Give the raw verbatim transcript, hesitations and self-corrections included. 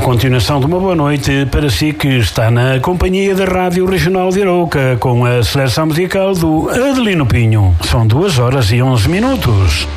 Continuação de uma boa noite para si que está na companhia da Rádio Regional de Arouca com a seleção musical do Adelino Pinho. São duas horas e onze minutos.